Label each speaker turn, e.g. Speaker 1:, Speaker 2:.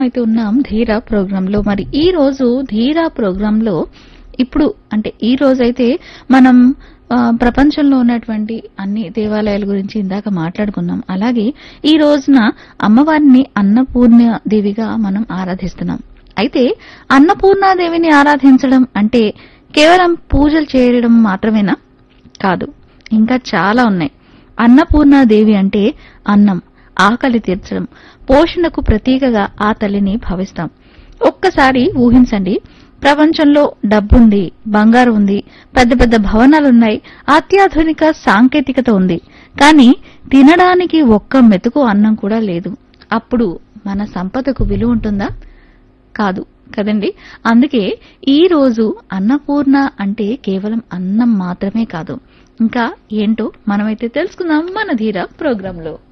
Speaker 1: అయితే ఉన్నాం ధీరా ప్రోగ్రామ్ లో. మరి ఈ రోజు ధీరా ప్రోగ్రామ్ లో ఇప్పుడు అంటే ఈ రోజైతే మనం ప్రపంచంలో ఉన్నటువంటి అన్ని దేవాలయాల గురించి ఇందాక మాట్లాడుకున్నాం. అలాగే ఈ రోజున అమ్మవారిని అన్నపూర్ణ దేవిగా మనం ఆరాధిస్తున్నాం. అయితే అన్నపూర్ణాదేవిని ఆరాధించడం అంటే కేవలం పూజలు చేయడం మాత్రమేనా? కాదు, ఇంకా చాలా ఉన్నాయి. అన్నపూర్ణాదేవి అంటే అన్నం, ఆకలి తీర్చడం, పోషణకు ప్రతీకగా ఆ తల్లిని భావిస్తాం. ఒక్కసారి ఊహించండి, ప్రపంచంలో డబ్బుంది, బంగారు ఉంది, పెద్ద పెద్ద భవనాలున్నాయి, అత్యాధునిక సాంకేతికత ఉంది. కానీ తినడానికి ఒక్క మెతుకు అన్నం కూడా లేదు. అప్పుడు మన సంపదకు విలువ ఉంటుందా? కాదు కదండి. అందుకే ఈ రోజు అన్నపూర్ణ అంటే కేవలం అన్నం మాత్రమే కాదు, ఇంకా ఏంటో మనమైతే తెలుసుకుందాం మన ధీర ప్రోగ్రాంలో.